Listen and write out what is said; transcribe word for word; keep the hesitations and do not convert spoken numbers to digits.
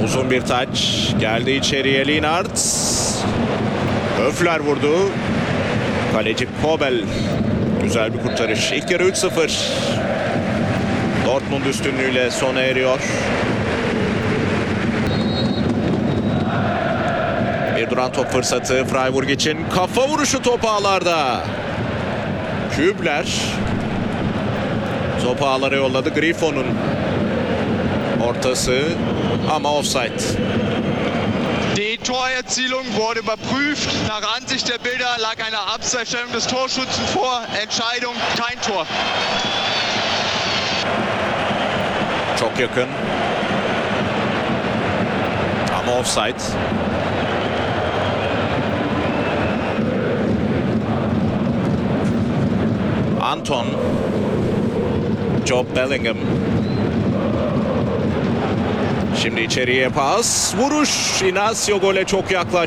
Uzun bir taç. Geldi içeriye Lienhardt. Höfler vurdu. Kaleci Kobel. Güzel bir kurtarış. İlk yarı üç sıfır. Dortmund üstünlüğüyle sona eriyor. Bir duran top fırsatı Freiburg için. Kafa vuruşu top ağlarda. Kübler. Topu ağlara yolladı. Griffon'un ortası ama offside. Die Torerzielung wurde überprüft. Nach Ansicht der Bilder lag eine Abseitsstellung des Torschützen vor. Entscheidung kein Tor. Çok yakın. Ama offside. Anton. Job Bellingham. Şimdi içeriye pas. Vuruş. Inacio gole çok yaklaştı.